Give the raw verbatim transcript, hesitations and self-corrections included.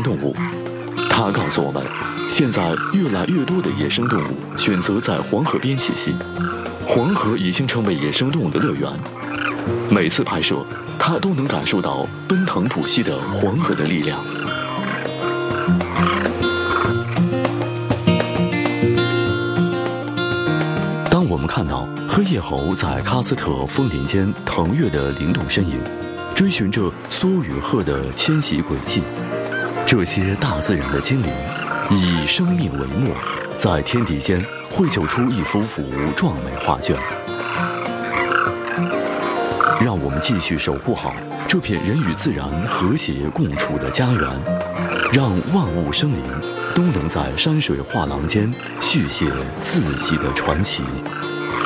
动物。他告诉我们，现在越来越多的野生动物选择在黄河边栖息，黄河已经成为野生动物的乐园。每次拍摄，他都能感受到奔腾不息的黄河的力量。当我们看到黑叶猴在喀斯特枫林间腾跃的灵动身影，追寻着梭与鹤的迁徙轨迹，这些大自然的精灵以生命为墨，在天地间绘就出一幅幅壮美画卷。让我们继续守护好这片人与自然和谐共处的家园，让万物生灵都能在山水画廊间续写自己的传奇。